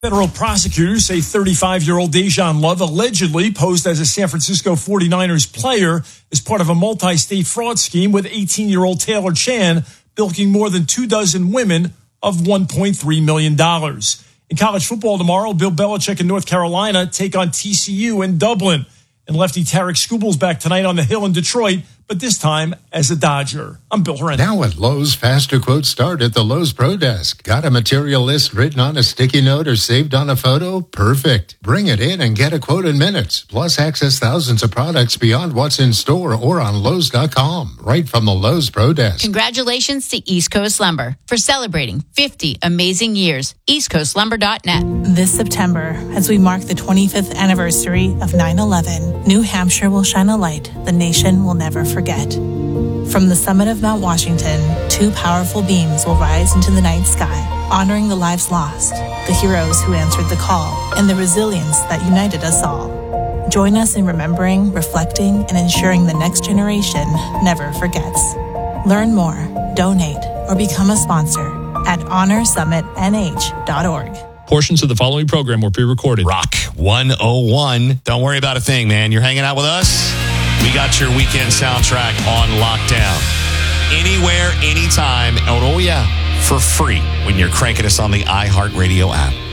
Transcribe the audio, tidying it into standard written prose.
Federal prosecutors say 35-year-old Dejan Love allegedly posed as a San Francisco 49ers player as part of a multi-state fraud scheme with 18-year-old Taylor Chan, bilking more than 24 women of $1.3 million. In college football tomorrow, Bill Belichick and North Carolina take on TCU in Dublin. And lefty Tarek Skubal's back tonight on the Hill in Detroit, but this time as a Dodger. I'm Bill Horn. Now at Lowe's, faster quotes start at the Lowe's Pro Desk. Got a material list written on a sticky note or saved on a photo? Perfect. Bring it in and get a quote in minutes. Plus, access thousands of products beyond what's in store or on Lowe's.com. Right from the Lowe's Pro Desk. Congratulations to East Coast Lumber for celebrating 50 amazing years. EastCoastLumber.net. This September, as we mark the 25th anniversary of 9/11, New Hampshire will shine a light the nation will never forget. From the summit of Mount Washington, two powerful beams will rise into the night sky, honoring the lives lost, the heroes who answered the call, and the resilience that united us all. Join us in remembering, reflecting, and ensuring the next generation never forgets. Learn more, donate, or become a sponsor at honorsummitnh.org. Portions of the following program were pre-recorded. Rock 101. Don't worry about a thing, man. You're hanging out with us. We got your weekend soundtrack on lockdown. Anywhere, anytime. Oh, yeah, for free when you're cranking us on the iHeartRadio app.